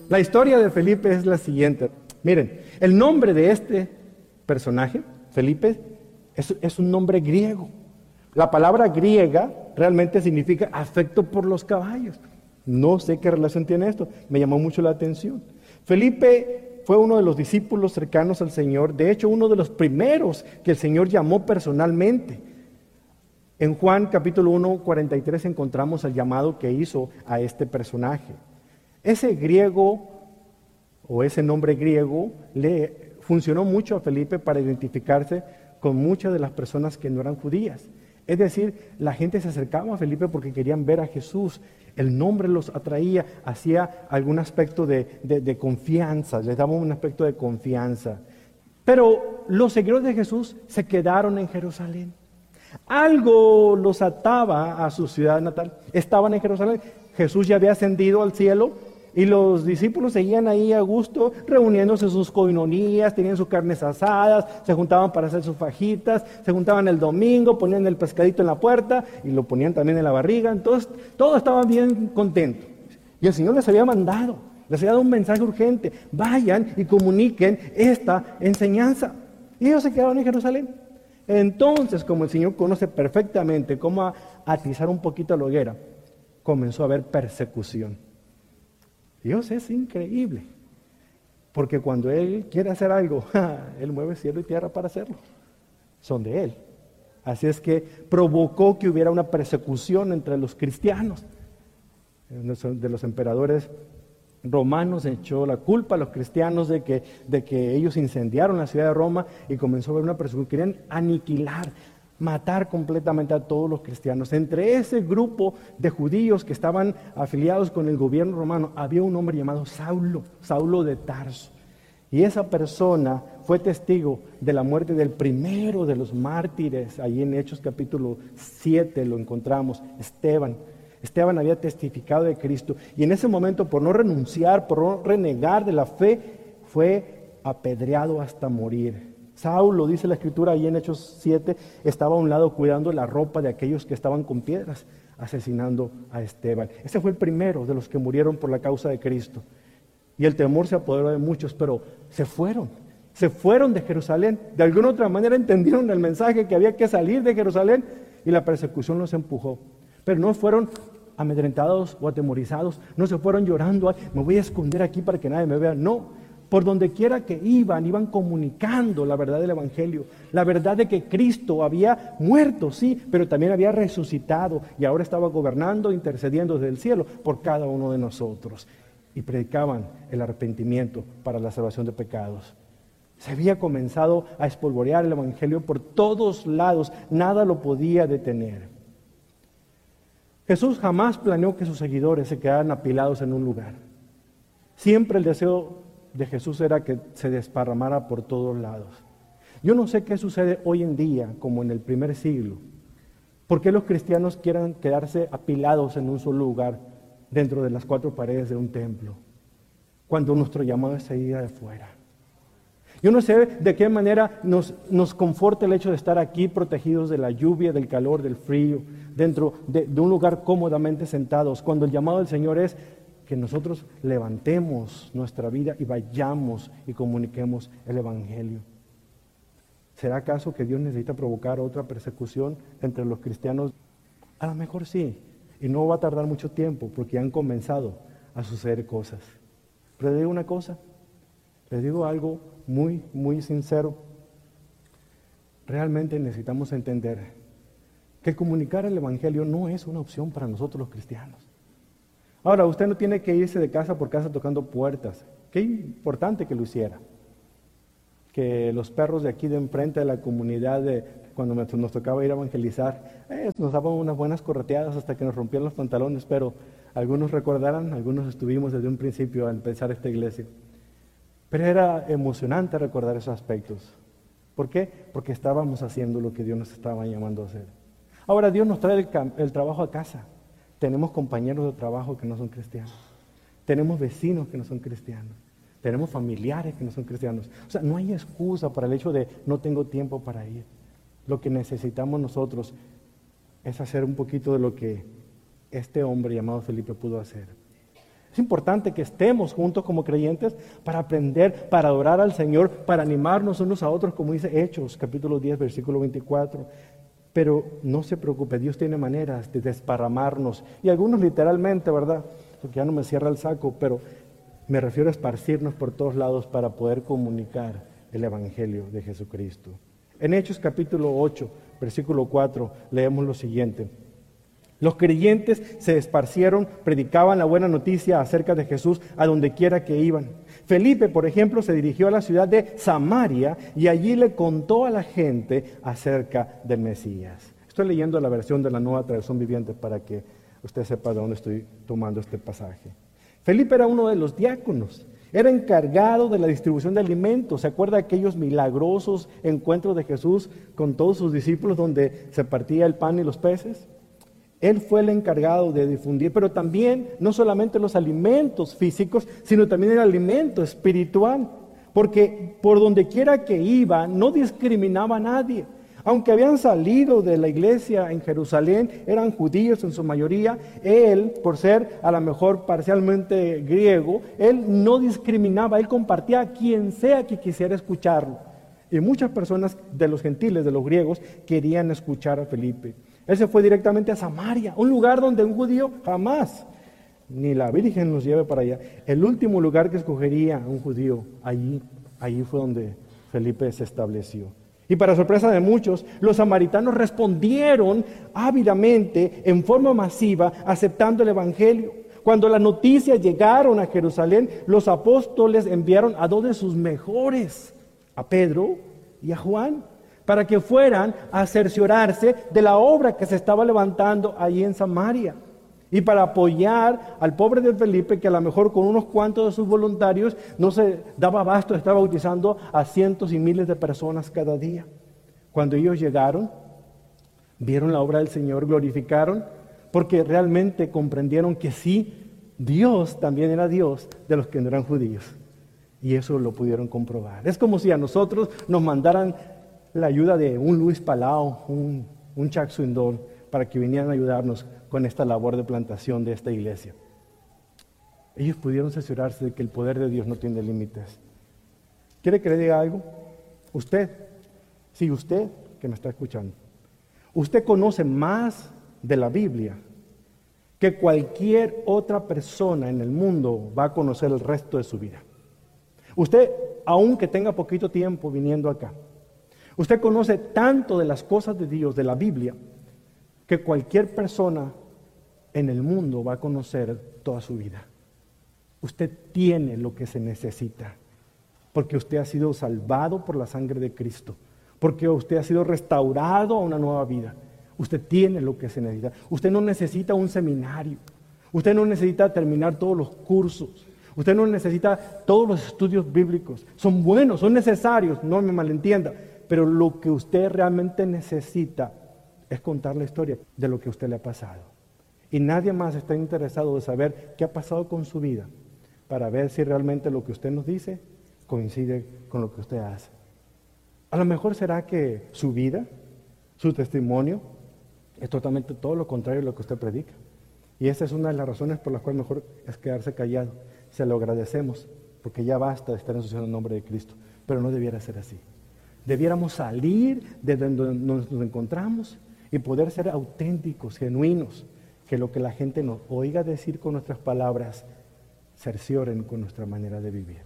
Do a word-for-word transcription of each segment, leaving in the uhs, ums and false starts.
La historia de Felipe es la siguiente. Miren, el nombre de este personaje, Felipe, es, es un nombre griego. La palabra griega realmente significa afecto por los caballos. No sé qué relación tiene esto, me llamó mucho la atención. Felipe fue uno de los discípulos cercanos al Señor, de hecho uno de los primeros que el Señor llamó personalmente. En Juan capítulo uno, cuarenta y tres encontramos el llamado que hizo a este personaje. Ese griego o ese nombre griego le funcionó mucho a Felipe para identificarse con muchas de las personas que no eran judías. Es decir, la gente se acercaba a Felipe porque querían ver a Jesús. El nombre los atraía, hacía algún aspecto de, de, de confianza, les daba un aspecto de confianza. Pero los seguidores de Jesús se quedaron en Jerusalén. Algo los ataba a su ciudad natal. Estaban en Jerusalén. Jesús ya había ascendido al cielo y los discípulos seguían ahí a gusto, reuniéndose en sus coinonías, tenían sus carnes asadas, se juntaban para hacer sus fajitas, se juntaban el domingo, ponían el pescadito en la puerta y lo ponían también en la barriga. Entonces, todos estaban bien contentos. Y el Señor les había mandado, les había dado un mensaje urgente: vayan y comuniquen esta enseñanza. Y ellos se quedaron en Jerusalén. Entonces, como el Señor conoce perfectamente cómo atizar un poquito la hoguera, comenzó a haber persecución. Dios es increíble, porque cuando Él quiere hacer algo, Él mueve cielo y tierra para hacerlo. Son de Él. Así es que provocó que hubiera una persecución entre los cristianos. De los emperadores romanos echó la culpa a los cristianos de que, de que ellos incendiaron la ciudad de Roma y comenzó a haber una persecución. Querían aniquilar, matar completamente a todos los cristianos. Entre ese grupo de judíos que estaban afiliados con el gobierno romano, había un hombre llamado Saulo, Saulo de Tarso. Y esa persona fue testigo de la muerte del primero de los mártires. Ahí en Hechos capítulo siete lo encontramos, Esteban. Esteban había testificado de Cristo y en ese momento, por no renunciar, por no renegar de la fe, fue apedreado hasta morir. Saulo, dice la Escritura ahí en Hechos siete, estaba a un lado cuidando la ropa de aquellos que estaban con piedras, asesinando a Esteban. Ese fue el primero de los que murieron por la causa de Cristo. Y el temor se apoderó de muchos, pero se fueron, se fueron de Jerusalén. De alguna otra manera entendieron el mensaje que había que salir de Jerusalén y la persecución los empujó. Pero no fueron amedrentados o atemorizados, no se fueron llorando: me voy a esconder aquí para que nadie me vea. No. Por donde quiera que iban, iban comunicando la verdad del Evangelio, la verdad de que Cristo había muerto, sí, pero también había resucitado y ahora estaba gobernando, intercediendo desde el cielo por cada uno de nosotros. Y predicaban el arrepentimiento para la salvación de pecados. Se había comenzado a espolvorear el Evangelio por todos lados, nada lo podía detener. Jesús jamás planeó que sus seguidores se quedaran apilados en un lugar. Siempre el deseo de Jesús era que se desparramara por todos lados. Yo no sé qué sucede hoy en día, como en el primer siglo. ¿Por qué los cristianos quieran quedarse apilados en un solo lugar, dentro de las cuatro paredes de un templo, cuando nuestro llamado es salir de afuera? Yo no sé de qué manera nos, nos conforta el hecho de estar aquí protegidos de la lluvia, del calor, del frío, dentro de, de un lugar cómodamente sentados, cuando el llamado del Señor es que nosotros levantemos nuestra vida y vayamos y comuniquemos el Evangelio. ¿Será acaso que Dios necesita provocar otra persecución entre los cristianos? A lo mejor sí, y no va a tardar mucho tiempo porque han comenzado a suceder cosas. Pero les digo una cosa, les digo algo muy, muy sincero. Realmente necesitamos entender que comunicar el Evangelio no es una opción para nosotros los cristianos. Ahora, usted no tiene que irse de casa por casa tocando puertas. Qué importante que lo hiciera. Que los perros de aquí de enfrente de la comunidad, de, cuando nos tocaba ir a evangelizar, eh, nos daban unas buenas correteadas hasta que nos rompían los pantalones, pero algunos recordarán, algunos estuvimos desde un principio al empezar esta iglesia. Pero era emocionante recordar esos aspectos. ¿Por qué? Porque estábamos haciendo lo que Dios nos estaba llamando a hacer. Ahora Dios nos trae el, el trabajo a casa. Tenemos compañeros de trabajo que no son cristianos. Tenemos vecinos que no son cristianos. Tenemos familiares que no son cristianos. O sea, no hay excusa para el hecho de no tengo tiempo para ir. Lo que necesitamos nosotros es hacer un poquito de lo que este hombre llamado Felipe pudo hacer. Es importante que estemos juntos como creyentes para aprender, para adorar al Señor, para animarnos unos a otros, como dice Hechos, capítulo diez, versículo veinticuatro. Pero no se preocupe, Dios tiene maneras de desparramarnos. Y algunos literalmente, ¿verdad? Porque ya no me cierra el saco, pero me refiero a esparcirnos por todos lados para poder comunicar el Evangelio de Jesucristo. En Hechos capítulo ocho, versículo cuatro, leemos lo siguiente. Los creyentes se esparcieron, predicaban la buena noticia acerca de Jesús a donde quiera que iban. Felipe, por ejemplo, se dirigió a la ciudad de Samaria y allí le contó a la gente acerca del Mesías. Estoy leyendo la versión de la Nueva Traducción Viviente para que usted sepa de dónde estoy tomando este pasaje. Felipe era uno de los diáconos. Era encargado de la distribución de alimentos. ¿Se acuerda de aquellos milagrosos encuentros de Jesús con todos sus discípulos donde se partía el pan y los peces? Él fue el encargado de difundir, pero también no solamente los alimentos físicos, sino también el alimento espiritual. Porque por donde quiera que iba, no discriminaba a nadie. Aunque habían salido de la iglesia en Jerusalén, eran judíos en su mayoría, él, por ser a lo mejor parcialmente griego, él no discriminaba, él compartía a quien sea que quisiera escucharlo. Y muchas personas de los gentiles, de los griegos, querían escuchar a Felipe. Él se fue directamente a Samaria, un lugar donde un judío jamás, ni la Virgen nos lleve para allá. El último lugar que escogería un judío, allí, allí fue donde Felipe se estableció. Y para sorpresa de muchos, los samaritanos respondieron ávidamente, en forma masiva, aceptando el Evangelio. Cuando las noticias llegaron a Jerusalén, los apóstoles enviaron a dos de sus mejores, a Pedro y a Juan, para que fueran a cerciorarse de la obra que se estaba levantando allí en Samaria. Y para apoyar al pobre de Felipe, que a lo mejor con unos cuantos de sus voluntarios no se daba abasto, estaba bautizando a cientos y miles de personas cada día. Cuando ellos llegaron, vieron la obra del Señor, glorificaron, porque realmente comprendieron que sí, Dios también era Dios de los que no eran judíos. Y eso lo pudieron comprobar. Es como si a nosotros nos mandaran la ayuda de un Luis Palau, un, un Chuck Swindoll, para que vinieran a ayudarnos con esta labor de plantación de esta iglesia. Ellos pudieron cerciorarse de que el poder de Dios no tiene límites. ¿Quiere que le diga algo? Usted, sí, usted que me está escuchando, usted conoce más de la Biblia que cualquier otra persona en el mundo va a conocer el resto de su vida. Usted, aunque tenga poquito tiempo viniendo acá, usted conoce tanto de las cosas de Dios, de la Biblia, que cualquier persona en el mundo va a conocer toda su vida. Usted tiene lo que se necesita, porque usted ha sido salvado por la sangre de Cristo, porque usted ha sido restaurado a una nueva vida. Usted tiene lo que se necesita. Usted no necesita un seminario, usted no necesita terminar todos los cursos, usted no necesita todos los estudios bíblicos. Son buenos, son necesarios, no me malentienda, pero lo que usted realmente necesita es contar la historia de lo que a usted le ha pasado. Y nadie más está interesado de saber qué ha pasado con su vida para ver si realmente lo que usted nos dice coincide con lo que usted hace. A lo mejor será que su vida, su testimonio, es totalmente todo lo contrario de lo que usted predica. Y esa es una de las razones por las cuales mejor es quedarse callado. Se lo agradecemos, porque ya basta de estar ensuciando el nombre de Cristo. Pero no debiera ser así. Debiéramos salir de donde nos encontramos y poder ser auténticos, genuinos, que lo que la gente nos oiga decir con nuestras palabras cercioren con nuestra manera de vivir.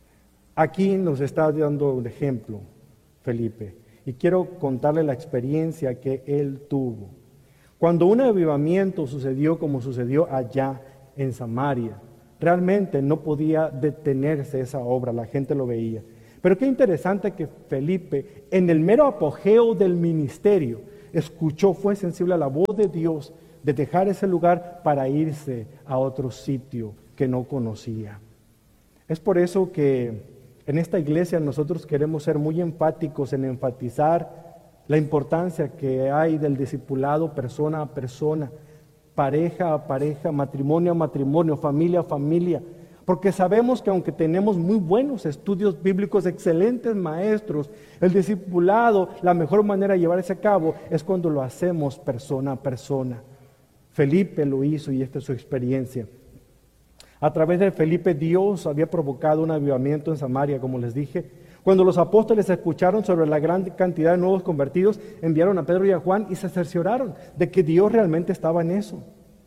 Aquí nos está dando un ejemplo Felipe, y quiero contarle la experiencia que él tuvo. Cuando un avivamiento sucedió como sucedió allá en Samaria, realmente no podía detenerse esa obra, la gente lo veía. Pero qué interesante que Felipe, en el mero apogeo del ministerio, escuchó, fue sensible a la voz de Dios de dejar ese lugar para irse a otro sitio que no conocía. Es por eso que en esta iglesia nosotros queremos ser muy enfáticos en enfatizar la importancia que hay del discipulado persona a persona, pareja a pareja, matrimonio a matrimonio, familia a familia, porque sabemos que aunque tenemos muy buenos estudios bíblicos, excelentes maestros, el discipulado, la mejor manera de llevarse a cabo es cuando lo hacemos persona a persona. Felipe lo hizo y esta es su experiencia. A través de Felipe, Dios había provocado un avivamiento en Samaria, como les dije. Cuando los apóstoles escucharon sobre la gran cantidad de nuevos convertidos, enviaron a Pedro y a Juan y se cercioraron de que Dios realmente estaba en eso.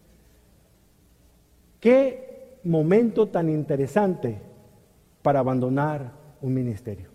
Qué momento tan interesante para abandonar un ministerio.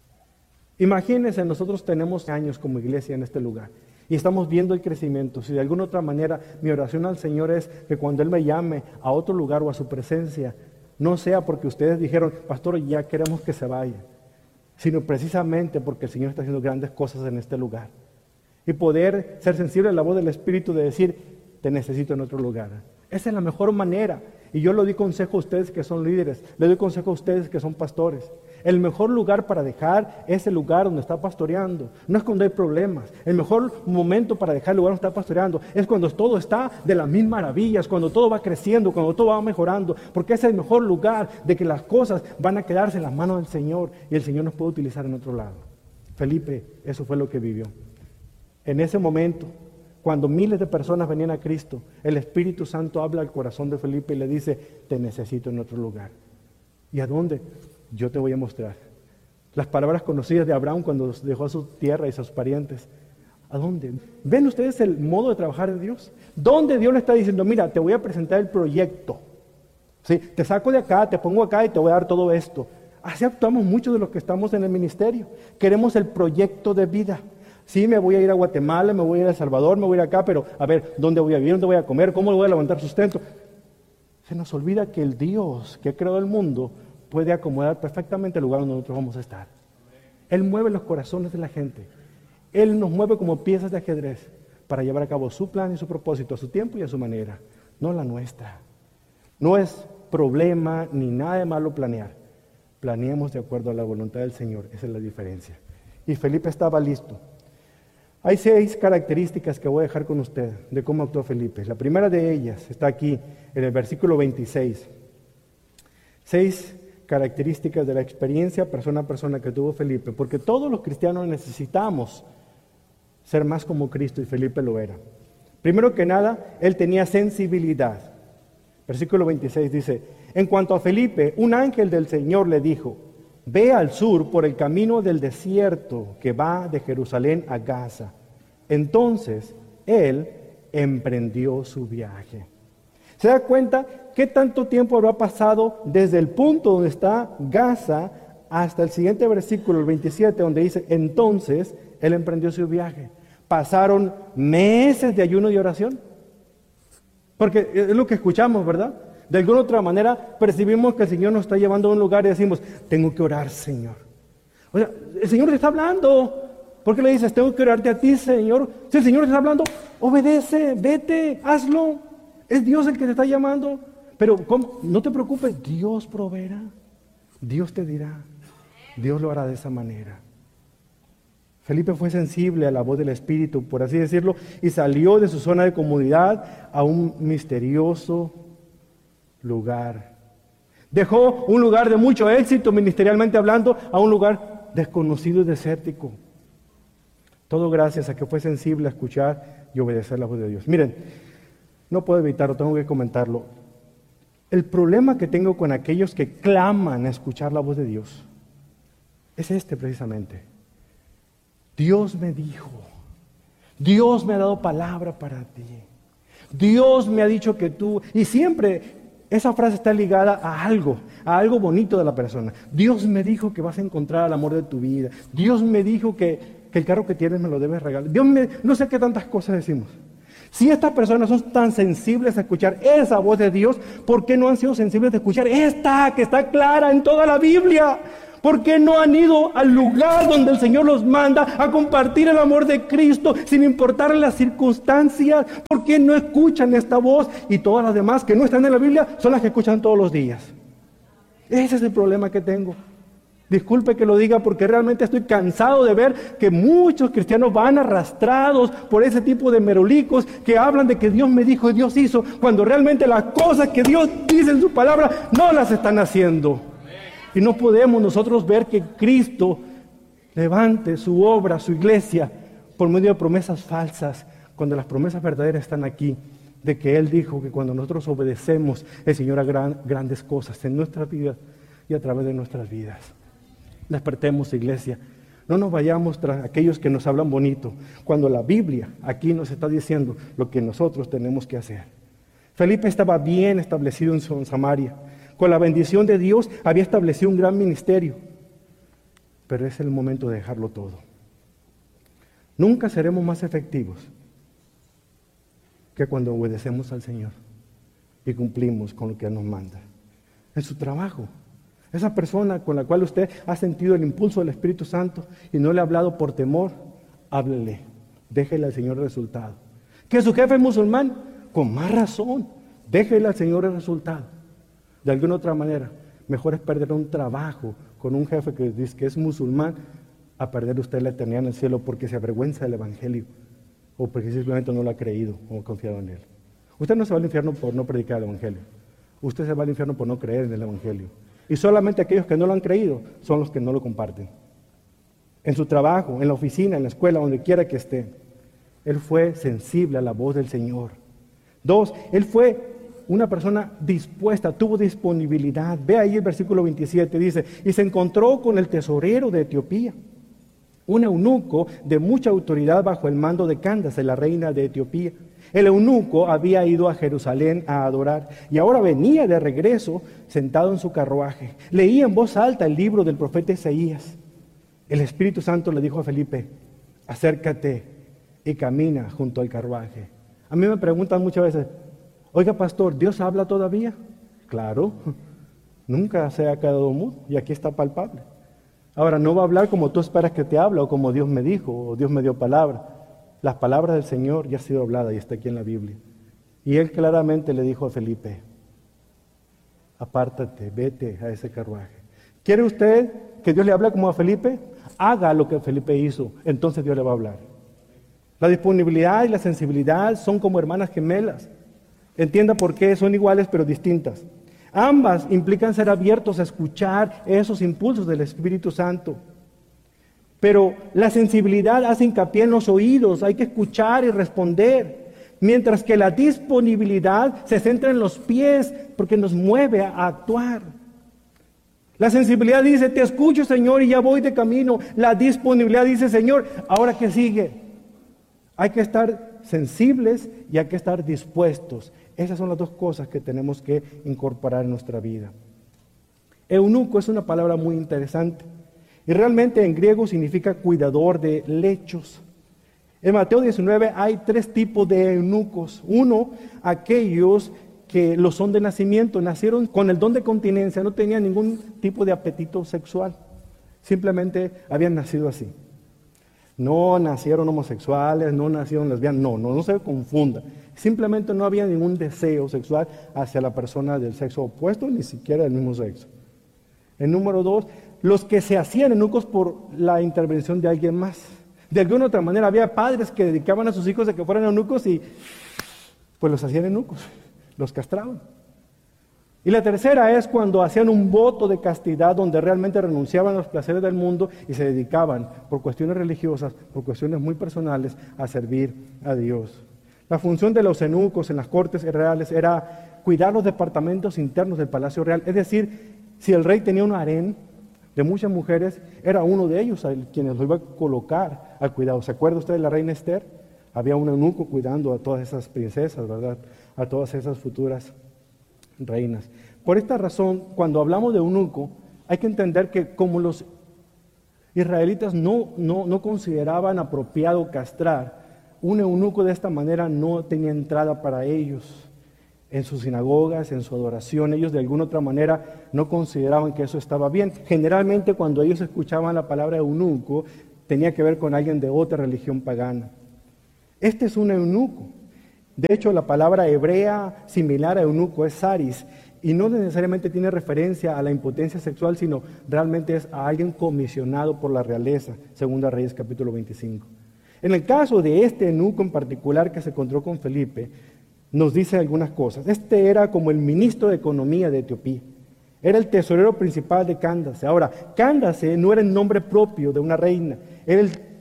Imagínense, nosotros tenemos años como iglesia en este lugar y estamos viendo el crecimiento. Si de alguna otra manera mi oración al Señor es que cuando Él me llame a otro lugar o a su presencia, no sea porque ustedes dijeron, pastor, ya queremos que se vaya, sino precisamente porque el Señor está haciendo grandes cosas en este lugar. Y poder ser sensible a la voz del Espíritu de decir, te necesito en otro lugar. Esa es la mejor manera. Y yo le doy consejo a ustedes que son líderes, le doy consejo a ustedes que son pastores. El mejor lugar para dejar es el lugar donde está pastoreando. No es cuando hay problemas. El mejor momento para dejar el lugar donde está pastoreando es cuando todo está de las mil maravillas, cuando todo va creciendo, cuando todo va mejorando. Porque es el mejor lugar de que las cosas van a quedarse en las manos del Señor y el Señor nos puede utilizar en otro lado. Felipe, eso fue lo que vivió. En ese momento, cuando miles de personas venían a Cristo, el Espíritu Santo habla al corazón de Felipe y le dice, te necesito en otro lugar. ¿Y a dónde? Yo te voy a mostrar. Las palabras conocidas de Abraham cuando dejó a su tierra y a sus parientes. ¿A dónde? ¿Ven ustedes el modo de trabajar de Dios? ¿Dónde Dios le está diciendo, mira, te voy a presentar el proyecto? ¿Sí? Te saco de acá, te pongo acá y te voy a dar todo esto. Así actuamos muchos de los que estamos en el ministerio. Queremos el proyecto de vida. Sí, me voy a ir a Guatemala, me voy a ir a El Salvador, me voy a ir acá, pero a ver, ¿dónde voy a vivir? ¿Dónde voy a comer? ¿Cómo voy a levantar sustento? Se nos olvida que el Dios que creó el mundo puede acomodar perfectamente el lugar donde nosotros vamos a estar. Él mueve los corazones de la gente. Él nos mueve como piezas de ajedrez para llevar a cabo su plan y su propósito a su tiempo y a su manera, no la nuestra. No es problema ni nada de malo planear. Planeemos de acuerdo a la voluntad del Señor, esa es la diferencia. Y Felipe estaba listo. Hay seis características que voy a dejar con usted de cómo actuó Felipe. La primera de ellas está aquí en el versículo veintiséis. Seis características de la experiencia persona a persona que tuvo Felipe, porque todos los cristianos necesitamos ser más como Cristo y Felipe lo era. Primero que nada, él tenía sensibilidad. Versículo veintiséis dice, en cuanto a Felipe, un ángel del Señor le dijo, ve al sur por el camino del desierto que va de Jerusalén a Gaza. Entonces, él emprendió su viaje. ¿Se da cuenta qué tanto tiempo habrá pasado desde el punto donde está Gaza hasta el siguiente versículo, el veintisiete, donde dice, entonces, él emprendió su viaje? Pasaron meses de ayuno y oración. Porque es lo que escuchamos, ¿verdad? De alguna otra manera percibimos que el Señor nos está llevando a un lugar y decimos, tengo que orar, Señor. O sea, el Señor te está hablando. ¿Por qué le dices, tengo que orarte a ti, Señor? Si el Señor te está hablando, obedece, vete, hazlo. Es Dios el que te está llamando. Pero ¿cómo? No te preocupes, Dios proveerá. Dios te dirá. Dios lo hará de esa manera. Felipe fue sensible a la voz del Espíritu, por así decirlo, y salió de su zona de comodidad a un misterioso lugar. Dejó un lugar de mucho éxito ministerialmente hablando a un lugar desconocido y desértico. Todo gracias a que fue sensible a escuchar y obedecer la voz de Dios. Miren, no puedo evitarlo, tengo que comentarlo. El problema que tengo con aquellos que claman a escuchar la voz de Dios es este precisamente. Dios me dijo, Dios me ha dado palabra para ti, Dios me ha dicho que tú, y siempre esa frase está ligada a algo, a algo bonito de la persona. Dios me dijo que vas a encontrar el amor de tu vida, Dios me dijo que, que el carro que tienes me lo debes regalar, Dios me, no sé qué tantas cosas decimos. Si estas personas son tan sensibles a escuchar esa voz de Dios, ¿por qué no han sido sensibles a escuchar esta que está clara en toda la Biblia? ¿Por qué no han ido al lugar donde el Señor los manda a compartir el amor de Cristo sin importar las circunstancias? ¿Por qué no escuchan esta voz y todas las demás que no están en la Biblia son las que escuchan todos los días? Ese es el problema que tengo. Disculpe que lo diga porque realmente estoy cansado de ver que muchos cristianos van arrastrados por ese tipo de merolicos que hablan de que Dios me dijo y Dios hizo, cuando realmente las cosas que Dios dice en su palabra no las están haciendo. Y no podemos nosotros ver que Cristo levante su obra, su iglesia, por medio de promesas falsas, cuando las promesas verdaderas están aquí de que Él dijo que cuando nosotros obedecemos, el Señor hará grandes cosas en nuestras vidas y a través de nuestras vidas. Despertemos, iglesia. No nos vayamos tras aquellos que nos hablan bonito, cuando la Biblia aquí nos está diciendo lo que nosotros tenemos que hacer. Felipe estaba bien establecido en Samaria. Con la bendición de Dios había establecido un gran ministerio. Pero es el momento de dejarlo todo. Nunca seremos más efectivos que cuando obedecemos al Señor y cumplimos con lo que Él nos manda. En su trabajo, esa persona con la cual usted ha sentido el impulso del Espíritu Santo y no le ha hablado por temor, háblele, déjele al Señor el resultado. Que su jefe es musulmán, con más razón, déjele al Señor el resultado. De alguna otra manera, mejor es perder un trabajo con un jefe que dice que es musulmán a perder usted la eternidad en el cielo porque se avergüenza del Evangelio o porque simplemente no lo ha creído o ha confiado en Él. Usted no se va al infierno por no predicar el Evangelio. Usted se va al infierno por no creer en el Evangelio. Y solamente aquellos que no lo han creído son los que no lo comparten. En su trabajo, en la oficina, en la escuela, donde quiera que esté, Él fue sensible a la voz del Señor. Dos, Él fue una persona dispuesta, tuvo disponibilidad. Ve ahí el versículo veintisiete, dice, y se encontró con el tesorero de Etiopía, un eunuco de mucha autoridad bajo el mando de Candace, la reina de Etiopía. El eunuco había ido a Jerusalén a adorar y ahora venía de regreso sentado en su carruaje. Leía en voz alta el libro del profeta Isaías. El Espíritu Santo le dijo a Felipe, acércate y camina junto al carruaje. A mí me preguntan muchas veces, oiga pastor, ¿Dios habla todavía? Claro, nunca se ha quedado mudo y aquí está palpable. Ahora, no va a hablar como tú esperas que te hable o como Dios me dijo o Dios me dio palabra. Las palabras del Señor ya han sido habladas y está aquí en la Biblia. Y Él claramente le dijo a Felipe, apártate, vete a ese carruaje. ¿Quiere usted que Dios le hable como a Felipe? Haga lo que Felipe hizo, entonces Dios le va a hablar. La disponibilidad y la sensibilidad son como hermanas gemelas. Entienda por qué son iguales pero distintas. Ambas implican ser abiertos a escuchar esos impulsos del Espíritu Santo. Pero la sensibilidad hace hincapié en los oídos, hay que escuchar y responder. Mientras que la disponibilidad se centra en los pies porque nos mueve a actuar. La sensibilidad dice, te escucho Señor y ya voy de camino. La disponibilidad dice, Señor, ¿ahora qué sigue? Hay que estar sensibles y hay que estar dispuestos. Esas son las dos cosas que tenemos que incorporar en nuestra vida. Eunuco es una palabra muy interesante y realmente en griego significa cuidador de lechos. En Mateo diecinueve hay tres tipos de eunucos. Uno, aquellos que lo son de nacimiento, nacieron con el don de continencia, no tenían ningún tipo de apetito sexual, simplemente habían nacido así. No nacieron homosexuales, no nacieron lesbianas, no, no, no se confunda. Simplemente no había ningún deseo sexual hacia la persona del sexo opuesto, ni siquiera del mismo sexo. El número dos, los que se hacían eunucos por la intervención de alguien más. De alguna otra manera había padres que dedicaban a sus hijos a que fueran eunucos y pues los hacían eunucos, los castraban. Y la tercera es cuando hacían un voto de castidad donde realmente renunciaban a los placeres del mundo y se dedicaban por cuestiones religiosas, por cuestiones muy personales, a servir a Dios. La función de los eunucos en las cortes reales era cuidar los departamentos internos del palacio real. Es decir, si el rey tenía un harén de muchas mujeres, era uno de ellos a quienes lo iba a colocar al cuidado. ¿Se acuerda usted de la reina Esther? Había un eunuco cuidando a todas esas princesas, ¿verdad? A todas esas futuras reinas. Por esta razón, cuando hablamos de eunuco, hay que entender que como los israelitas no, no, no consideraban apropiado castrar, un eunuco de esta manera no tenía entrada para ellos en sus sinagogas, en su adoración. Ellos de alguna otra manera no consideraban que eso estaba bien. Generalmente cuando ellos escuchaban la palabra eunuco, tenía que ver con alguien de otra religión pagana. Este es un eunuco. De hecho, la palabra hebrea similar a eunuco es saris, y no necesariamente tiene referencia a la impotencia sexual, sino realmente es a alguien comisionado por la realeza, Segunda Reyes capítulo veinticinco. En el caso de este eunuco en particular que se encontró con Felipe, nos dice algunas cosas. Este era como el ministro de Economía de Etiopía, era el tesorero principal de Candace. Ahora, Candace no era el nombre propio de una reina, era el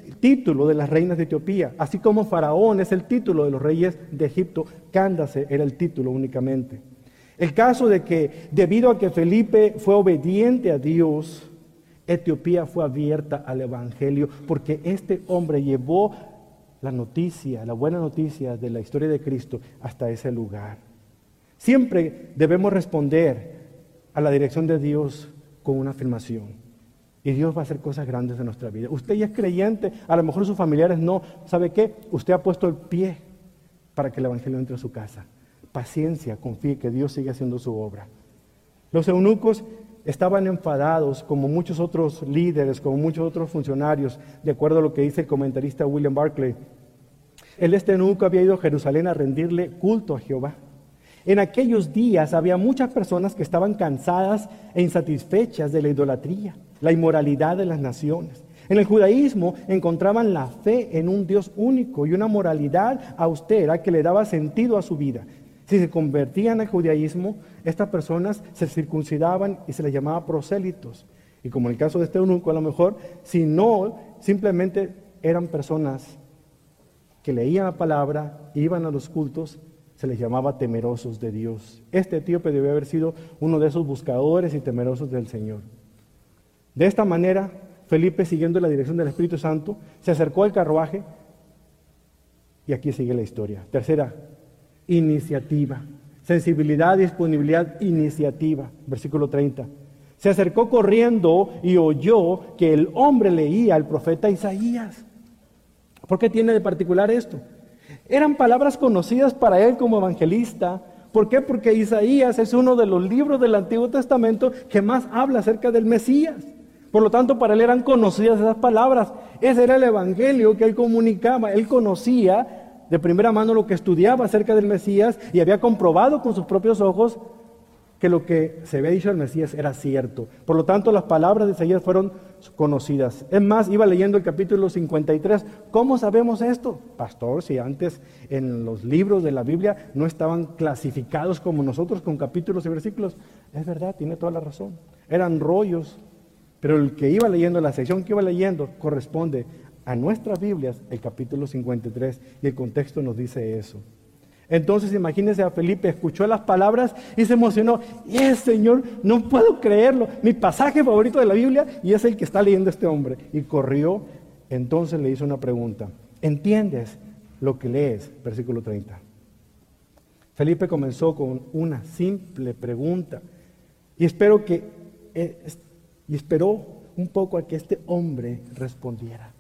título de las reinas de Etiopía, así como Faraón es el título de los reyes de Egipto, Cándace era el título únicamente. El caso de que debido a que Felipe fue obediente a Dios, Etiopía fue abierta al Evangelio, porque este hombre llevó la noticia, la buena noticia de la historia de Cristo hasta ese lugar. Siempre debemos responder a la dirección de Dios con una afirmación. Y Dios va a hacer cosas grandes en nuestra vida. Usted ya es creyente, a lo mejor sus familiares no. ¿Sabe qué? Usted ha puesto el pie para que el Evangelio entre a su casa. Paciencia, confíe que Dios sigue haciendo su obra. Los eunucos estaban enfadados, como muchos otros líderes, como muchos otros funcionarios, de acuerdo a lo que dice el comentarista William Barclay. El este eunuco había ido a Jerusalén a rendirle culto a Jehová. En aquellos días había muchas personas que estaban cansadas e insatisfechas de la idolatría, la inmoralidad de las naciones. En el judaísmo encontraban la fe en un Dios único y una moralidad austera que le daba sentido a su vida. Si se convertían al judaísmo, estas personas se circuncidaban y se les llamaba prosélitos. Y como en el caso de este eunuco, a lo mejor, si no, simplemente eran personas que leían la palabra, iban a los cultos, se les llamaba temerosos de Dios. Este etíope debió haber sido uno de esos buscadores y temerosos del Señor. De esta manera, Felipe, siguiendo la dirección del Espíritu Santo, se acercó al carruaje y aquí sigue la historia. Tercera, iniciativa. Sensibilidad, disponibilidad, iniciativa. Versículo treinta. Se acercó corriendo y oyó que el hombre leía al profeta Isaías. ¿Por qué tiene de particular esto? Eran palabras conocidas para él como evangelista. ¿Por qué? Porque Isaías es uno de los libros del Antiguo Testamento que más habla acerca del Mesías. Por lo tanto, para él eran conocidas esas palabras. Ese era el evangelio que él comunicaba. Él conocía de primera mano lo que estudiaba acerca del Mesías y había comprobado con sus propios ojos que lo que se había dicho del Mesías era cierto. Por lo tanto, las palabras de Isaías fueron conocidas. Es más, iba leyendo el capítulo cincuenta y tres. ¿Cómo sabemos esto? Pastor, si antes en los libros de la Biblia no estaban clasificados como nosotros con capítulos y versículos. Es verdad, tiene toda la razón. Eran rollos. Pero el que iba leyendo, la sección que iba leyendo, corresponde a nuestras Biblias, el capítulo cincuenta y tres, y el contexto nos dice eso. Entonces imagínense a Felipe, escuchó las palabras y se emocionó. ¡Y es, Señor! No puedo creerlo. Mi pasaje favorito de la Biblia y es el que está leyendo este hombre. Y corrió, entonces le hizo una pregunta. ¿Entiendes lo que lees? Versículo treinta. Felipe comenzó con una simple pregunta y espero que eh, y esperó un poco a que este hombre respondiera.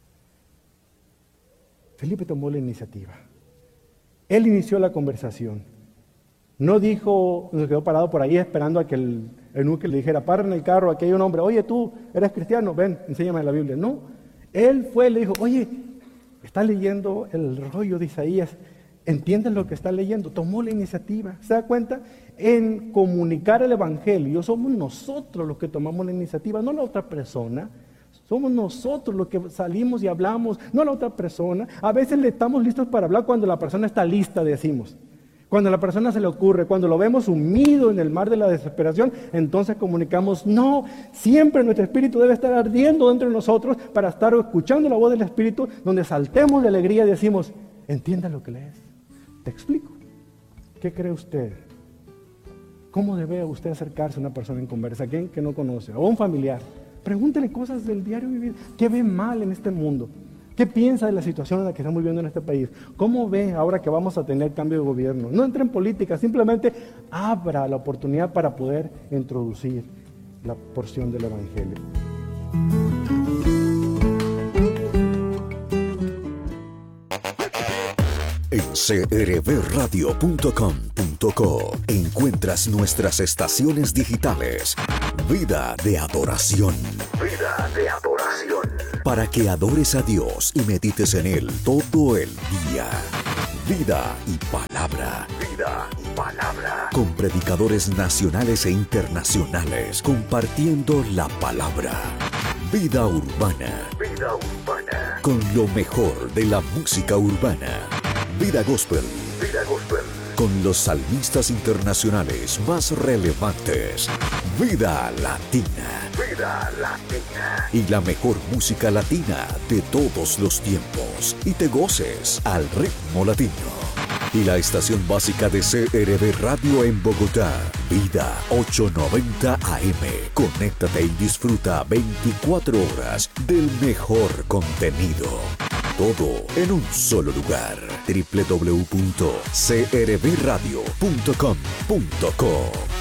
Felipe tomó la iniciativa. Él inició la conversación. No dijo, se quedó parado por ahí esperando a que el eunuco le dijera, para en el carro, aquí hay un hombre, oye, tú eres cristiano, ven, enséñame la Biblia. No, él fue y le dijo, oye, está leyendo el rollo de Isaías, ¿entiendes lo que está leyendo? Tomó la iniciativa. ¿Se da cuenta? En comunicar el evangelio somos nosotros los que tomamos la iniciativa, no la otra persona. Somos nosotros los que salimos y hablamos, no la otra persona. A veces le estamos listos para hablar cuando la persona está lista, decimos. Cuando a la persona se le ocurre, cuando lo vemos sumido en el mar de la desesperación, entonces comunicamos. No, siempre nuestro espíritu debe estar ardiendo dentro de nosotros para estar escuchando la voz del Espíritu, donde saltemos de alegría y decimos, entienda lo que lees. Te explico. ¿Qué cree usted? ¿Cómo debe usted acercarse a una persona en conversa, a alguien que no conoce, o a un familiar? Pregúntele cosas del diario vivir. ¿Qué ve mal en este mundo? ¿Qué piensa de la situación en la que estamos viviendo en este país? ¿Cómo ve ahora que vamos a tener cambio de gobierno? No entre en política, simplemente abra la oportunidad para poder introducir la porción del Evangelio. En c r b radio punto com punto co encuentras nuestras estaciones digitales. Vida de adoración. Vida de adoración. Para que adores a Dios y medites en Él todo el día. Vida y palabra. Vida y palabra. Con predicadores nacionales e internacionales compartiendo la palabra. Vida urbana. Vida urbana. Con lo mejor de la música urbana. Vida Gospel. Vida Gospel. con los salmistas internacionales más relevantes. Vida Latina. Vida Latina. Y la mejor música latina de todos los tiempos. Y te goces al ritmo latino. Y la estación básica de C R V Radio en Bogotá, Vida ochocientos noventa A M. Conéctate y disfruta veinticuatro horas del mejor contenido. Todo en un solo lugar. doble u doble u doble u punto c r v radio punto com punto co